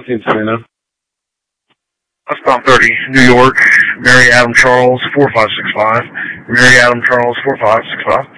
14 Serena. Westbound 30, New York, Mary Adam Charles, 4565. Mary Adam Charles, 4565.